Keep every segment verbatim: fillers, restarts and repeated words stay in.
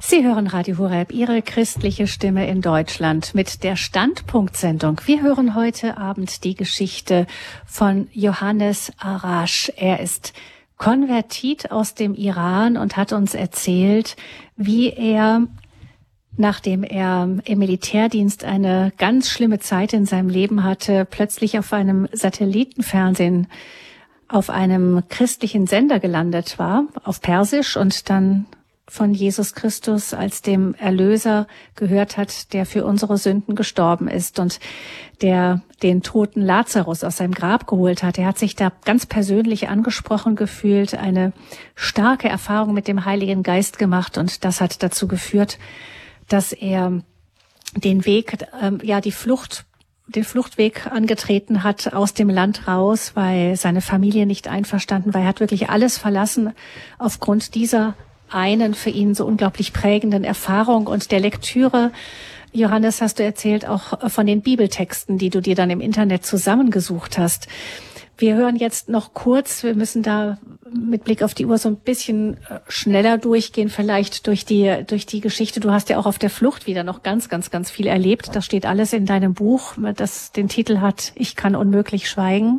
Sie hören Radio Horeb, Ihre christliche Stimme in Deutschland mit der Standpunktsendung. Wir hören heute Abend die Geschichte von Johannes Arash. Er ist Konvertit aus dem Iran und hat uns erzählt, wie er, nachdem er im Militärdienst eine ganz schlimme Zeit in seinem Leben hatte, plötzlich auf einem Satellitenfernsehen auf einem christlichen Sender gelandet war, auf Persisch, und dann von Jesus Christus als dem Erlöser gehört hat, der für unsere Sünden gestorben ist und der den toten Lazarus aus seinem Grab geholt hat. Er hat sich da ganz persönlich angesprochen gefühlt, eine starke Erfahrung mit dem Heiligen Geist gemacht, und das hat dazu geführt, dass er den Weg, ähm, ja, die Flucht, den Fluchtweg angetreten hat aus dem Land raus, weil seine Familie nicht einverstanden war. Er hat wirklich alles verlassen aufgrund dieser einen für ihn so unglaublich prägenden Erfahrung und der Lektüre. Johannes, hast du erzählt, auch von den Bibeltexten, die du dir dann im Internet zusammengesucht hast. Wir hören jetzt noch kurz, wir müssen da mit Blick auf die Uhr so ein bisschen schneller durchgehen, vielleicht durch die, durch die Geschichte. Du hast ja auch auf der Flucht wieder noch ganz, ganz, ganz viel erlebt. Das steht alles in deinem Buch, das den Titel hat Ich kann unmöglich schweigen.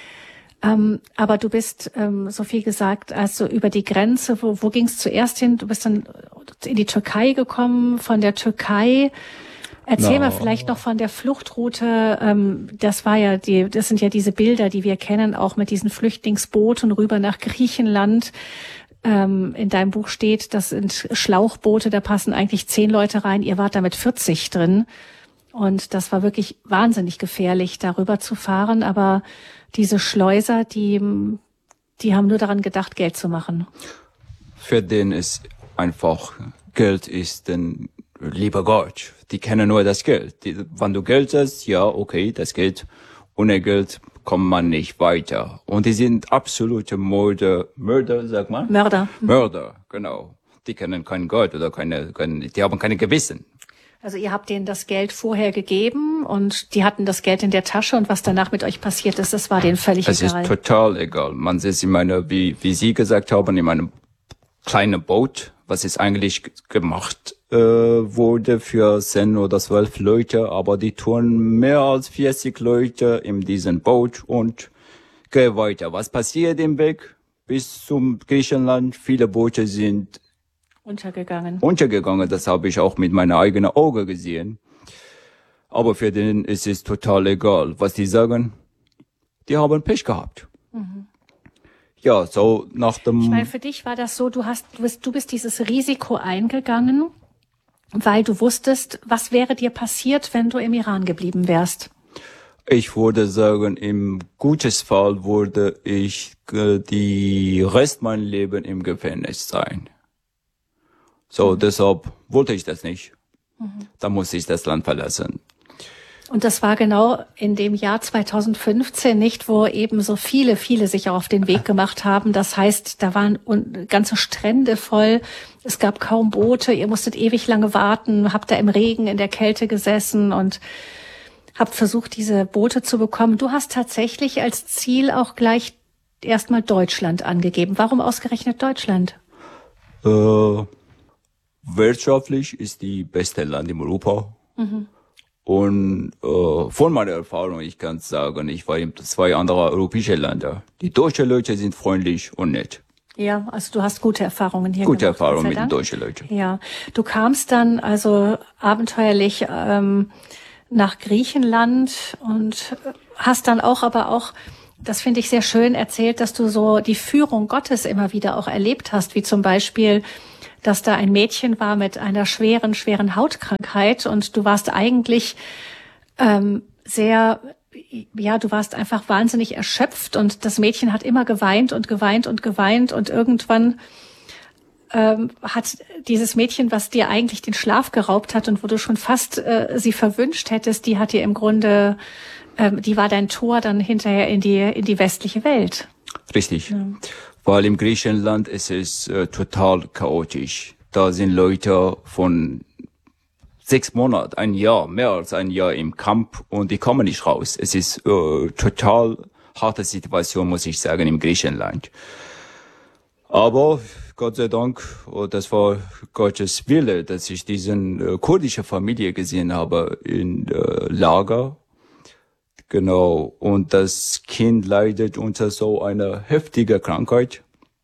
Ähm, aber du bist, ähm, so viel gesagt, also über die Grenze, wo, wo ging es zuerst hin? Du bist dann in die Türkei gekommen, von der Türkei. Erzähl no. mal vielleicht noch von der Fluchtroute. Ähm, das war ja die, das sind ja diese Bilder, die wir kennen, auch mit diesen Flüchtlingsbooten rüber nach Griechenland. Ähm, in deinem Buch steht, das sind Schlauchboote, da passen eigentlich zehn Leute rein. Ihr wart da mit vierzig drin. Und das war wirklich wahnsinnig gefährlich, darüber zu fahren. Aber diese Schleuser, die, die haben nur daran gedacht, Geld zu machen. Für den ist einfach, Geld ist denn lieber Gott. Die kennen nur das Geld. Die, wenn du Geld hast, ja, okay, das Geld. Ohne Geld kommt man nicht weiter. Und die sind absolute Mörder, Mörder, sag mal? Mörder. Mörder, genau. Die kennen kein Gott oder keine, keine, die haben keine Gewissen. Also ihr habt denen das Geld vorher gegeben und die hatten das Geld in der Tasche, und was danach mit euch passiert ist, das war denen völlig es egal. Es ist total egal. Man sitzt in meiner, wie, wie Sie gesagt haben, in meinem kleinen Boot, was ist eigentlich gemacht äh, wurde für zehn oder zwölf Leute, aber die tun mehr als vierzig Leute in diesem Boot und gehen weiter. Was passiert im Weg bis zum Griechenland? Viele Boote sind Untergegangen. Untergegangen, das habe ich auch mit meiner eigenen Augen gesehen. Aber für den ist es total egal, was die sagen. Die haben Pech gehabt. Mhm. Ja, so nach dem... Ich meine, für dich war das so, du hast, du bist, du bist dieses Risiko eingegangen, weil du wusstest, was wäre dir passiert, wenn du im Iran geblieben wärst? Ich würde sagen, im gutes Fall würde ich äh, die Rest mein Leben im Gefängnis sein. So, mhm. deshalb wollte ich das nicht. Mhm. Da musste ich das Land verlassen. Und das war genau in dem Jahr zweitausendfünfzehn, nicht, wo eben so viele, viele sich auch auf den Weg gemacht haben. Das heißt, da waren ganze Strände voll. Es gab kaum Boote. Ihr musstet ewig lange warten, habt da im Regen, in der Kälte gesessen und habt versucht, diese Boote zu bekommen. Du hast tatsächlich als Ziel auch gleich erstmal Deutschland angegeben. Warum ausgerechnet Deutschland? Äh, wirtschaftlich ist die beste Land in Europa. Mhm. Und äh, von meiner Erfahrung, ich kann sagen, ich war in zwei andere europäische Länder. Die deutschen Leute sind freundlich und nett. Ja, also du hast gute Erfahrungen hier gute gemacht. Gute Erfahrungen mit den deutschen Leuten. Ja, du kamst dann also abenteuerlich ähm, nach Griechenland und hast dann auch, aber auch, das finde ich sehr schön, erzählt, dass du so die Führung Gottes immer wieder auch erlebt hast, wie zum Beispiel, dass da ein Mädchen war mit einer schweren, schweren Hautkrankheit und du warst eigentlich ähm, sehr, ja, du warst einfach wahnsinnig erschöpft und das Mädchen hat immer geweint und geweint und geweint und irgendwann ähm, hat dieses Mädchen, was dir eigentlich den Schlaf geraubt hat und wo du schon fast äh, sie verwünscht hättest, die hat dir im Grunde, ähm, die war dein Tor dann hinterher in die in die westliche Welt. Richtig. Ja. Weil im Griechenland ist es äh, total chaotisch. Da sind Leute von sechs Monaten, ein Jahr, mehr als ein Jahr im Camp und die kommen nicht raus. Es ist äh, total harte Situation, muss ich sagen, im Griechenland. Aber Gott sei Dank, das war Gottes Wille, dass ich diesen äh, kurdische Familie gesehen habe in äh, Lager. Genau. Und das Kind leidet unter so einer heftigen Krankheit.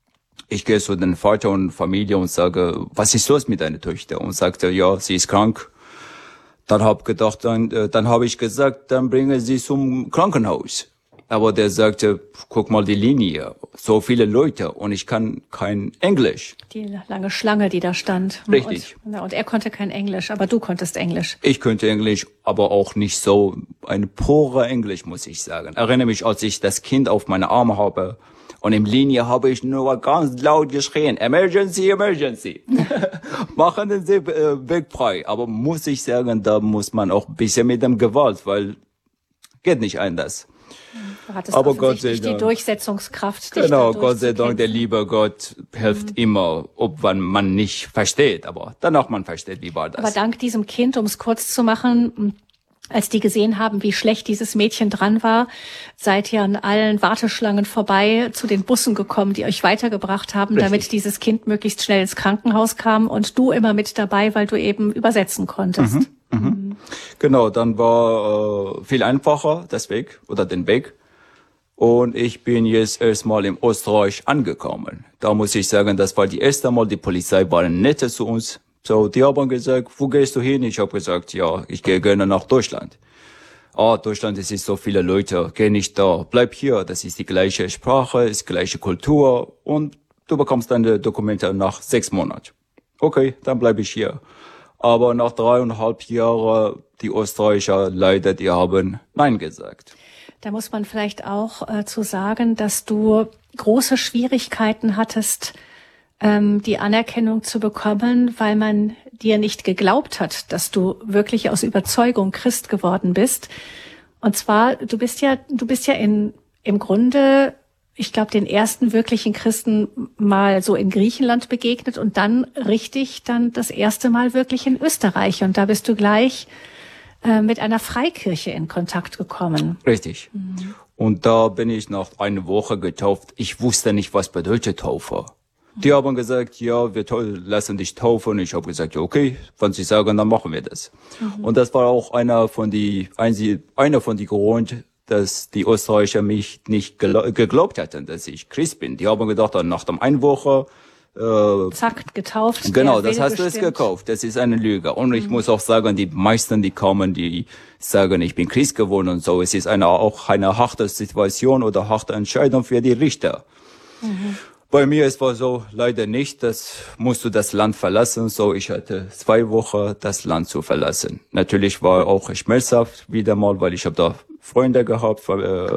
Ich gehe zu den Vater und Familie und sage, was ist los mit deiner Tochter? Und sagte, ja, sie ist krank. Dann hab gedacht, dann, äh, dann habe ich gesagt, dann bringe sie zum Krankenhaus. Aber der sagte, guck mal die Linie, so viele Leute und ich kann kein Englisch. Die lange Schlange, die da stand. Richtig. Und, und er konnte kein Englisch, aber du konntest Englisch. Ich könnte Englisch, aber auch nicht so ein purer Englisch, muss ich sagen. Erinnere mich, als ich das Kind auf meine Arme habe und im Linie habe ich nur ganz laut geschrien, Emergency, Emergency. Machen Sie äh, Weg frei. Aber muss ich sagen, da muss man auch ein bisschen mit dem Gewalt, weil geht nicht anders. Du hattest aber Gott sei Dank die Dank. Durchsetzungskraft. Dich Genau, da Gott sei Dank, der durchzukämpfen. liebe Gott hilft Mhm. immer, ob man, man nicht versteht, aber danach man versteht, wie war das. Aber dank diesem Kind, um es kurz zu machen, als die gesehen haben, wie schlecht dieses Mädchen dran war, seid ihr an allen Warteschlangen vorbei zu den Bussen gekommen, die euch weitergebracht haben, Richtig. damit dieses Kind möglichst schnell ins Krankenhaus kam und du immer mit dabei, weil du eben übersetzen konntest. Mhm. Mhm. Genau, dann war äh, viel einfacher das Weg oder den Weg. Und ich bin jetzt erstmal in Österreich angekommen. Da muss ich sagen, das war die erste Mal, die Polizei war nett zu uns. So, die haben gesagt, wo gehst du hin? Ich habe gesagt, ja, ich gehe gerne nach Deutschland. Ah, Deutschland, es ist so viele Leute, geh nicht da, bleib hier. Das ist die gleiche Sprache, ist die gleiche Kultur und du bekommst deine Dokumente nach sechs Monaten. Okay, dann bleibe ich hier. Aber nach dreieinhalb Jahren, die Österreicher leider, die haben Nein gesagt. Da muss man vielleicht auch äh, zu sagen, dass du große Schwierigkeiten hattest, ähm, die Anerkennung zu bekommen, weil man dir nicht geglaubt hat, dass du wirklich aus Überzeugung Christ geworden bist. Und zwar, du bist ja, du bist ja in, im Grunde, ich glaube, den ersten wirklichen Christen mal so in Griechenland begegnet und dann richtig dann das erste Mal wirklich in Österreich. Und da bist du gleich mit einer Freikirche in Kontakt gekommen. Richtig. Mhm. Und da bin ich nach einer Woche getauft. Ich wusste nicht, was bedeutet Taufe. Mhm. Die haben gesagt, ja, wir lassen dich taufen. Ich habe gesagt, ja, okay, wenn sie sagen, dann machen wir das. Mhm. Und das war auch einer von die, einer von die Gründen, dass die Österreicher mich nicht geglaubt hatten, dass ich Christ bin. Die haben gedacht, dann nach der einen Woche, Äh, Zack, getauft. Genau, das hast du es gekauft. Das ist eine Lüge. Und ich mhm. muss auch sagen, die meisten, die kommen, die sagen, ich bin Christ geworden und so. Es ist eine, auch eine harte Situation oder harte Entscheidung für die Richter. Mhm. Bei mir, es war so, leider nicht, das musst du das Land verlassen. So, ich hatte zwei Wochen, das Land zu verlassen. Natürlich war auch schmerzhaft wieder mal, weil ich habe da Freunde gehabt, äh,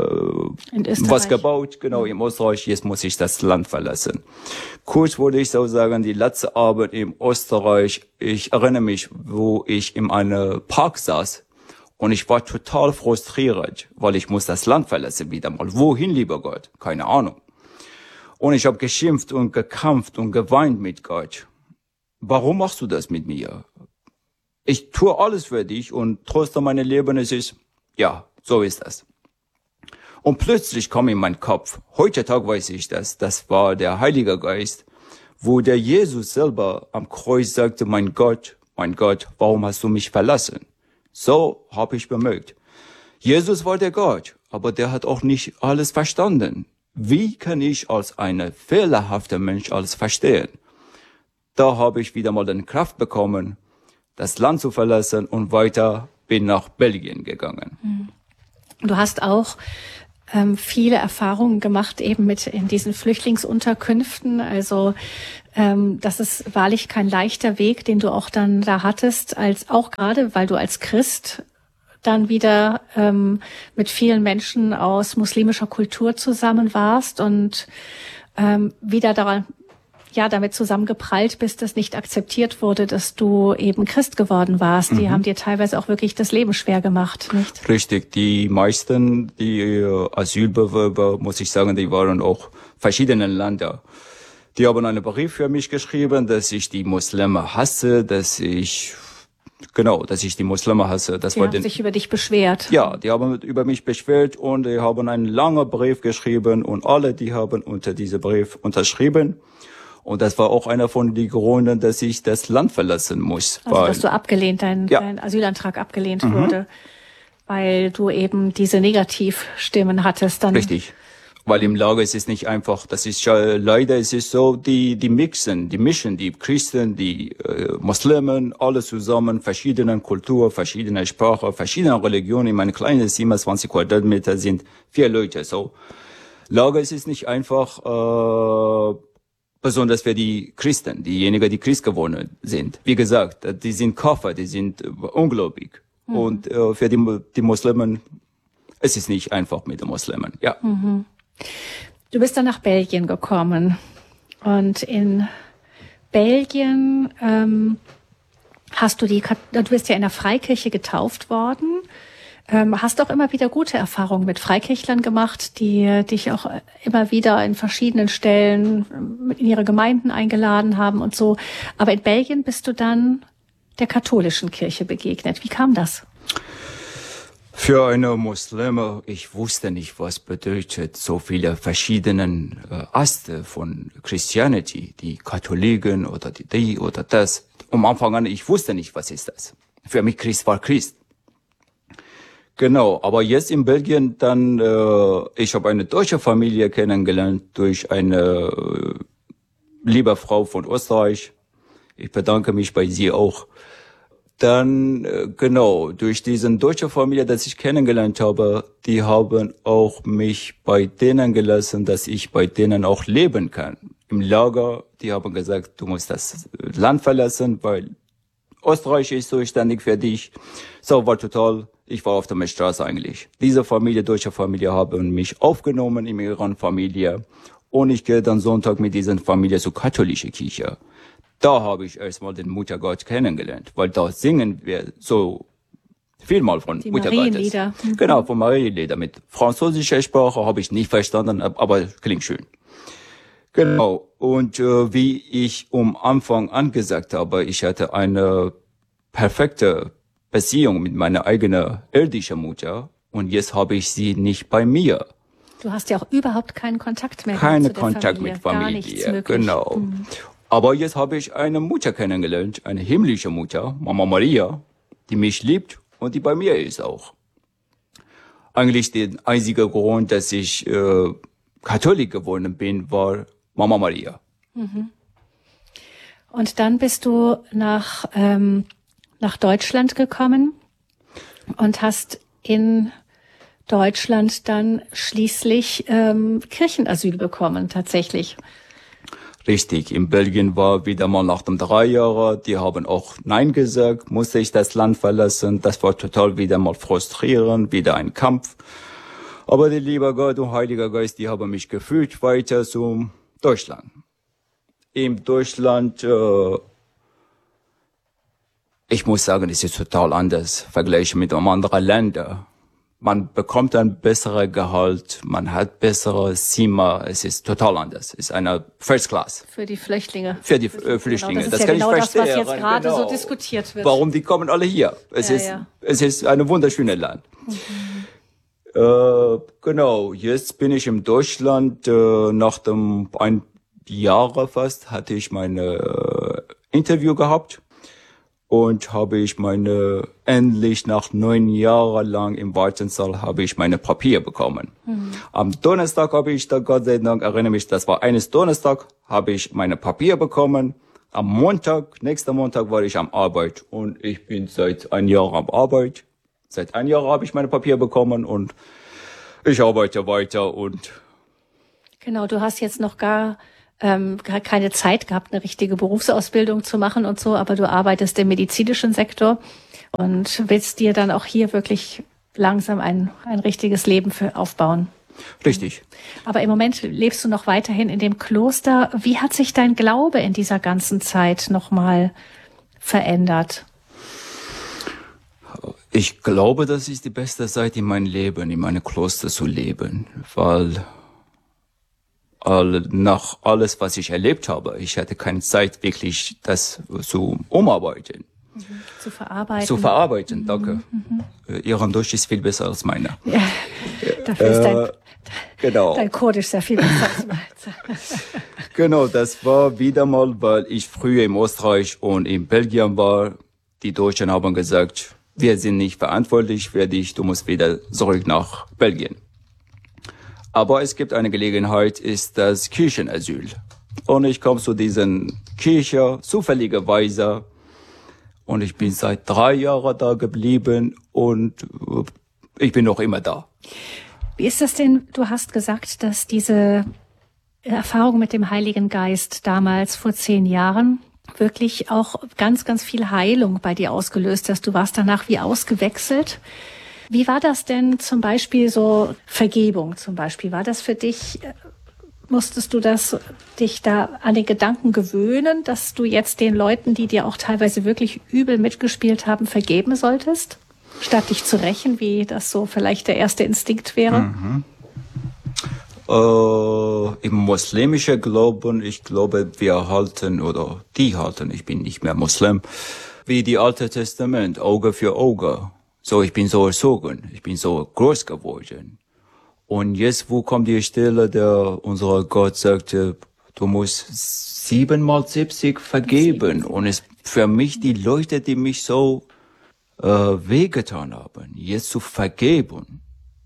was gebaut, genau, in Österreich. Jetzt muss ich das Land verlassen. Kurz würde ich so sagen, die letzte Abend in Österreich, ich erinnere mich, wo ich in einem Park saß und ich war total frustriert, weil ich muss das Land verlassen wieder mal. Wohin, lieber Gott? Keine Ahnung. Und ich habe geschimpft und gekämpft und geweint mit Gott. Warum machst du das mit mir? Ich tue alles für dich und trotzdem mein Leben, es ist, ja, so ist das. Und plötzlich kam in meinen Kopf, heute Tag weiß ich das, das war der Heilige Geist, wo der Jesus selber am Kreuz sagte, mein Gott, mein Gott, warum hast du mich verlassen? So habe ich bemerkt. Jesus war der Gott, aber der hat auch nicht alles verstanden. Wie kann ich als ein fehlerhafter Mensch alles verstehen? Da habe ich wieder mal die Kraft bekommen, das Land zu verlassen und weiter bin nach Belgien gegangen. Du hast auch ähm, viele Erfahrungen gemacht eben mit in diesen Flüchtlingsunterkünften. Also ähm, das ist wahrlich kein leichter Weg, den du auch dann da hattest, als auch gerade, weil du als Christ dann wieder ähm, mit vielen Menschen aus muslimischer Kultur zusammen warst und ähm, wieder daran ja damit zusammengeprallt bist, dass nicht akzeptiert wurde, dass du eben Christ geworden warst. Die mhm. haben dir teilweise auch wirklich das Leben schwer gemacht, nicht? Richtig. Die meisten, die Asylbewerber, muss ich sagen, die waren auch verschiedenen Länder. Die haben einen Brief für mich geschrieben, dass ich die Muslime hasse, dass ich Genau, dass ich die Muslime hasse. Das die war haben den, sich über dich beschwert. Ja, die haben über mich beschwert und die haben einen langen Brief geschrieben und alle, die haben unter diesem Brief unterschrieben. Und das war auch einer von den Gründen, dass ich das Land verlassen muss. Also, weil, dass du abgelehnt, dein, ja. dein Asylantrag abgelehnt Mhm. wurde, weil du eben diese Negativstimmen hattest. Dann Richtig. Weil im Lager ist es nicht einfach, das ist ja, leider ist es so, die, die mixen, die mischen, die Christen, die äh, Muslimen, alle zusammen, verschiedene Kultur, verschiedene Sprache, verschiedene Religionen. In meinem kleinen siebenundzwanzig Quadratmeter sind vier Leute, so. Lager ist es nicht einfach, äh, besonders für die Christen, diejenigen, die Christ geworden sind. Wie gesagt, die sind Kafir, die sind äh, ungläubig. Mhm. Und äh, für die, die Muslimen, es ist nicht einfach mit den Muslimen, ja. Mhm. Du bist dann nach Belgien gekommen und in Belgien ähm, hast du die, du bist ja in der Freikirche getauft worden, ähm, hast auch immer wieder gute Erfahrungen mit Freikirchlern gemacht, die dich auch immer wieder in verschiedenen Stellen in ihre Gemeinden eingeladen haben und so. Aber in Belgien bist du dann der katholischen Kirche begegnet. Wie kam das? Für eine Muslime, ich wusste nicht, was bedeutet so viele verschiedene äh, Aste von Christianity, die Katholiken oder die, die oder das. Am Anfang an, ich wusste nicht, was ist das. Für mich Christ war Christ. Genau, aber jetzt in Belgien dann, äh, ich habe eine deutsche Familie kennengelernt durch eine äh, liebe Frau von Österreich. Ich bedanke mich bei sie auch. Dann, genau, durch diesen deutsche Familie, das ich kennengelernt habe, die haben auch mich bei denen gelassen, dass ich bei denen auch leben kann. Im Lager, die haben gesagt, du musst das Land verlassen, weil Österreich ist zuständig für dich. So, war total, ich war auf der Straße eigentlich. Diese Familie, deutsche Familie, haben mich aufgenommen in ihrer Familie. Und ich gehe dann Sonntag mit dieser Familie zur katholischen Kirche. Da habe ich erstmal den Muttergott kennengelernt, weil da singen wir so vielmal von die Muttergott. Marienlieder. Mhm. Genau, von Marienlieder. Mit französischer Sprache habe ich nicht verstanden, aber klingt schön. Genau. Und äh, wie ich am Anfang angesagt habe, ich hatte eine perfekte Beziehung mit meiner eigenen irdischen Mutter und jetzt habe ich sie nicht bei mir. Du hast ja auch überhaupt keinen Kontakt mehr. Keinen zu der Kontakt Familie. mit Familie. Gar nichts möglich. Genau. Mhm. Aber jetzt habe ich eine Mutter kennengelernt, eine himmlische Mutter, Mama Maria, die mich liebt und die bei mir ist auch. Eigentlich der einzige Grund, dass ich äh, Katholik geworden bin, war Mama Maria. Mhm. Und dann bist du nach, ähm, nach Deutschland gekommen und hast in Deutschland dann schließlich ähm, Kirchenasyl bekommen, tatsächlich. Richtig, in Belgien war wieder mal nach den drei Jahren, die haben auch Nein gesagt, musste ich das Land verlassen. Das war total wieder mal frustrierend, wieder ein Kampf. Aber der liebe Gott und Heiliger Geist, die haben mich geführt weiter zum Deutschland. In Deutschland, äh, ich muss sagen, es ist total anders, vergleichen mit anderen Ländern. Man bekommt ein besseres Gehalt, man hat bessere Zimmer, es ist total anders. Es ist eine First Class. Für die Flüchtlinge. Für die äh, Flüchtlinge. Genau, das ist das ja kann genau ich das, verstehen. was jetzt gerade genau. so diskutiert wird. Warum die kommen alle hier? Es Ja, ist, ja. es ist ein wunderschönes Land. Mhm. Äh, genau, jetzt bin ich in Deutschland, äh, nach dem ein Jahr fast hatte ich meine äh, Interview gehabt. Und habe ich meine, endlich nach neun Jahren lang im Wartensaal habe ich meine Papier bekommen. Mhm. Am Donnerstag habe ich da, Gott sei Dank, erinnere mich, das war eines Donnerstag, habe ich meine Papier bekommen. Am Montag, nächsten Montag war ich am Arbeit und ich bin seit ein Jahr am Arbeit. Seit ein Jahr habe ich meine Papier bekommen und ich arbeite weiter und. Genau, du hast jetzt noch gar Ähm, keine Zeit gehabt, eine richtige Berufsausbildung zu machen und so, aber du arbeitest im medizinischen Sektor und willst dir dann auch hier wirklich langsam ein, ein richtiges Leben für aufbauen. Richtig. Aber im Moment lebst du noch weiterhin in dem Kloster. Wie hat sich dein Glaube in dieser ganzen Zeit nochmal verändert? Ich glaube, das ist die beste Zeit in meinem Leben, in meinem Kloster zu leben, weil nach alles, was ich erlebt habe, ich hatte keine Zeit, wirklich das zu umarbeiten. Mhm. Zu verarbeiten. Zu verarbeiten, mhm. danke. Mhm. Ihren Deutsch ist viel besser als meiner. Ja, dafür ist dein, äh, genau. dein Kurdisch sehr viel besser als meins. Genau, das war wieder mal, weil ich früher in Österreich und in Belgien war. Die Deutschen haben gesagt, wir sind nicht verantwortlich für dich, du musst wieder zurück nach Belgien. Aber es gibt eine Gelegenheit, ist das Kirchenasyl. Und ich komme zu diesen Kirche, zufälligerweise. Und ich bin seit drei Jahren da geblieben und ich bin noch immer da. Wie ist das denn? Du hast gesagt, dass diese Erfahrung mit dem Heiligen Geist damals vor zehn Jahren wirklich auch ganz, ganz viel Heilung bei dir ausgelöst hast. Du warst danach wie ausgewechselt. Wie war das denn zum Beispiel so Vergebung zum Beispiel? War das für dich, musstest du das dich da an den Gedanken gewöhnen, dass du jetzt den Leuten, die dir auch teilweise wirklich übel mitgespielt haben, vergeben solltest? Statt dich zu rächen, wie das so vielleicht der erste Instinkt wäre? Mhm. Äh, im muslimischen Glauben, ich glaube, wir halten, oder die halten, ich bin nicht mehr Muslim, wie die Alte Testament, Auge für Auge. So, ich bin so erzogen, ich bin so groß geworden. Und jetzt, wo kommt die Stelle, der unser Gott sagte, du musst siebenmal siebzig vergeben. Und es für mich, die Leute, die mich so äh, wehgetan haben, jetzt zu vergeben,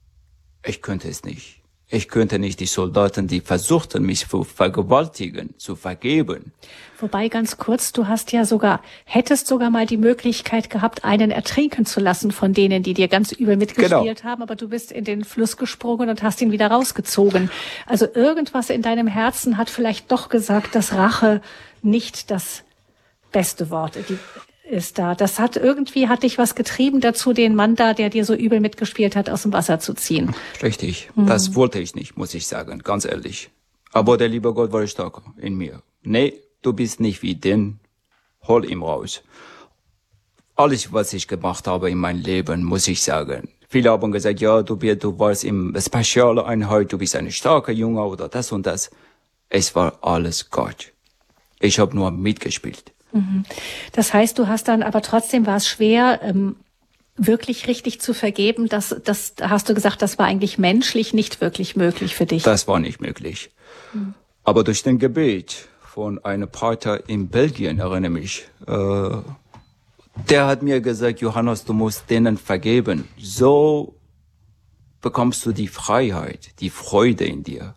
ich könnte es nicht. Ich könnte nicht die Soldaten, die versuchten, mich zu vergewaltigen, zu vergeben. Wobei, ganz kurz, du hast ja sogar, hättest sogar mal die Möglichkeit gehabt, einen ertrinken zu lassen von denen, die dir ganz übel mitgespielt genau. haben, aber du bist in den Fluss gesprungen und hast ihn wieder rausgezogen. Also irgendwas in deinem Herzen hat vielleicht doch gesagt, dass Rache nicht das beste Wort ist da. Das hat irgendwie, hat dich was getrieben dazu, den Mann da, der dir so übel mitgespielt hat, aus dem Wasser zu ziehen. Richtig. Mhm. Das wollte ich nicht, muss ich sagen, ganz ehrlich. Aber der liebe Gott war stark in mir. Nee, du bist nicht wie den, hol ihn raus. Alles, was ich gemacht habe in meinem Leben, muss ich sagen. Viele haben gesagt, ja, du, du warst im Spezialeinheit, du bist ein starker Junge oder das und das. Es war alles Gott. Ich habe nur mitgespielt. Das heißt, du hast dann, aber trotzdem war es schwer, ähm, wirklich richtig zu vergeben. Das, das hast du gesagt, das war eigentlich menschlich nicht wirklich möglich für dich. Das war nicht möglich. Hm. Aber durch den Gebet von einem Pater in Belgien, erinnere mich, äh, der hat mir gesagt, Johannes, du musst denen vergeben. So bekommst du die Freiheit, die Freude in dir.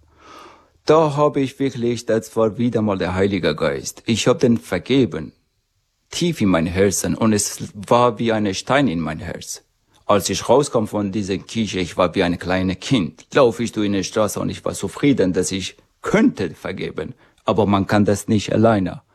Da habe ich wirklich, das war wieder mal der Heilige Geist. Ich habe den vergeben, tief in mein Herzen, und es war wie ein Stein in mein Herz. Als ich rauskam von dieser Kirche, ich war wie ein kleines Kind. Laufe ich durch in die Straße und ich war zufrieden, dass ich könnte vergeben. Aber man kann das nicht alleine.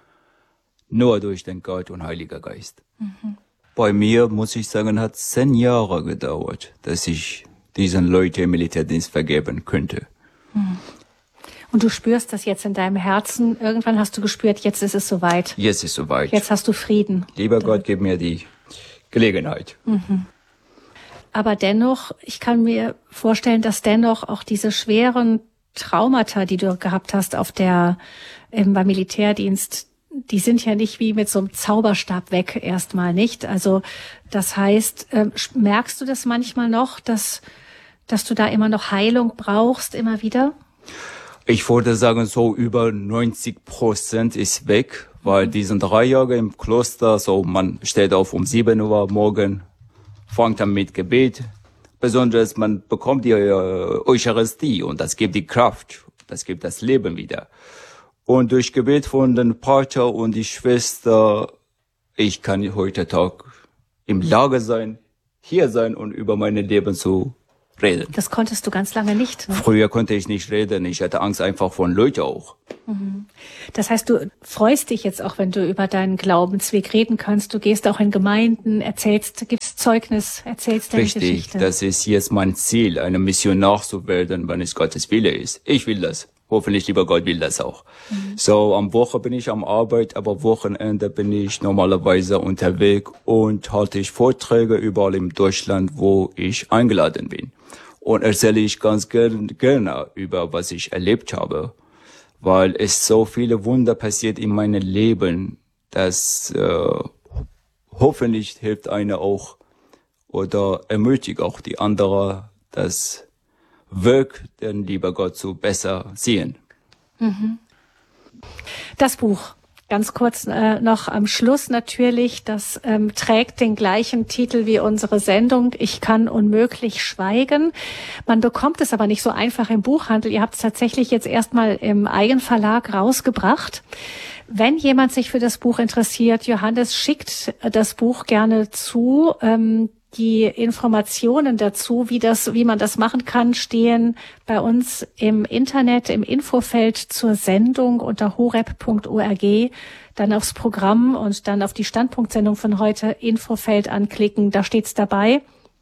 Nur durch den Gott und Heiliger Geist. Mhm. Bei mir, muss ich sagen, hat zehn Jahre gedauert, dass ich diesen Leuten im Militärdienst vergeben könnte. Mhm. Und du spürst das jetzt in deinem Herzen. Irgendwann hast du gespürt, jetzt ist es soweit. Jetzt ist es soweit. Jetzt hast du Frieden. Lieber Gott, gib mir die Gelegenheit. Mhm. Aber dennoch, ich kann mir vorstellen, dass dennoch auch diese schweren Traumata, die du gehabt hast auf der, ähm, beim Militärdienst, die sind ja nicht wie mit so einem Zauberstab weg, erstmal nicht. Also, das heißt, ähm, merkst du das manchmal noch, dass, dass du da immer noch Heilung brauchst, immer wieder? Ich würde sagen, so über neunzig Prozent ist weg, weil mhm. diesen drei Jahre im Kloster, so man steht auf um sieben Uhr morgen, fängt dann mit Gebet. Besonders man bekommt die äh, Eucharistie und das gibt die Kraft, das gibt das Leben wieder. Und durch Gebet von den Pater und die Schwester, ich kann heute Tag im Lage sein, hier sein und über mein Leben zu reden. Das konntest du ganz lange nicht, ne? Früher konnte ich nicht reden. Ich hatte Angst einfach von Leuten auch. Mhm. Das heißt, du freust dich jetzt auch, wenn du über deinen Glaubensweg reden kannst. Du gehst auch in Gemeinden, erzählst, gibst Zeugnis, erzählst deine Richtig, Geschichte. Das ist jetzt mein Ziel, ein Missionar zu werden, wenn es Gottes Wille ist. Ich will das. Hoffentlich, lieber Gott will das auch. Mhm. So, am Woche bin ich am Arbeit, aber Wochenende bin ich normalerweise unterwegs und halte ich Vorträge überall in Deutschland, wo ich eingeladen bin. Und erzähle ich ganz gerne, gerne über, was ich erlebt habe, weil es so viele Wunder passiert in meinem Leben, dass äh, hoffentlich hilft einer auch oder ermutigt auch die andere, das Werk, den lieber Gott zu besser sehen. Mhm. Das Buch. Ganz kurz äh, noch am Schluss natürlich, das ähm, trägt den gleichen Titel wie unsere Sendung, Ich kann unmöglich schweigen. Man bekommt es aber nicht so einfach im Buchhandel. Ihr habt es tatsächlich jetzt erstmal im Eigenverlag rausgebracht. Wenn jemand sich für das Buch interessiert, Johannes schickt das Buch gerne zu. Ähm, Die Informationen dazu, wie das, wie man das machen kann, stehen bei uns im Internet, im Infofeld zur Sendung unter horeb punkt org. Dann aufs Programm und dann auf die Standpunktsendung von heute Infofeld anklicken, da steht's dabei.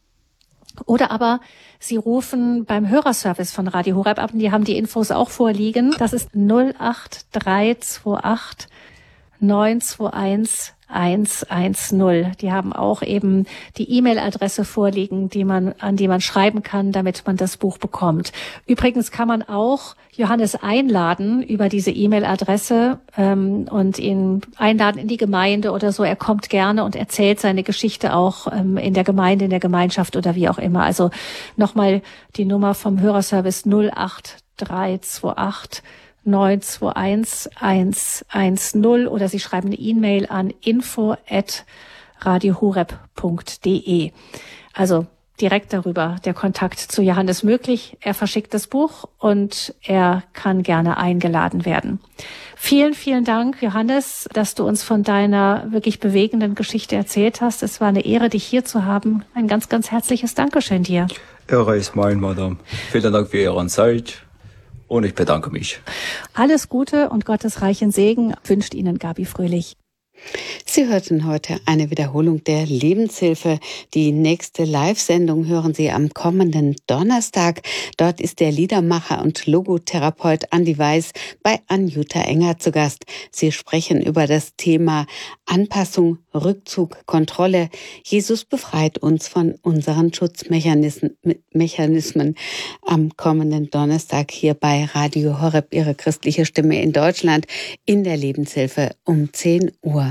Oder aber Sie rufen beim Hörerservice von Radio Horeb ab, die haben die Infos auch vorliegen. Das ist null acht drei zwei acht neun zwei eins eins eins null. Die haben auch eben die E-Mail-Adresse vorliegen, die man, an die man schreiben kann, damit man das Buch bekommt. Übrigens kann man auch Johannes einladen über diese E-Mail-Adresse ähm, und ihn einladen in die Gemeinde oder so. Er kommt gerne und erzählt seine Geschichte auch ähm, in der Gemeinde, in der Gemeinschaft oder wie auch immer. Also nochmal die Nummer vom Hörerservice null acht drei zwei acht neun zwei eins eins eins null oder Sie schreiben eine E-Mail an info at radio horeb punkt de. Also direkt darüber der Kontakt zu Johannes möglich. Er verschickt das Buch und er kann gerne eingeladen werden. Vielen, vielen Dank, Johannes, dass du uns von deiner wirklich bewegenden Geschichte erzählt hast. Es war eine Ehre, dich hier zu haben. Ein ganz, ganz herzliches Dankeschön dir. Ehre ist mein, Madame. Vielen Dank für Ihre Zeit. Und ich bedanke mich. Alles Gute und Gottes reichen Segen wünscht Ihnen Gabi Fröhlich. Sie hörten heute eine Wiederholung der Lebenshilfe. Die nächste Live-Sendung hören Sie am kommenden Donnerstag. Dort ist der Liedermacher und Logotherapeut Andi Weiß bei Anjuta Enger zu Gast. Sie sprechen über das Thema Anpassung, Rückzug, Kontrolle. Jesus befreit uns von unseren Schutzmechanismen Mechanismen. Am kommenden Donnerstag hier bei Radio Horeb, Ihre christliche Stimme in Deutschland, in der Lebenshilfe um zehn Uhr.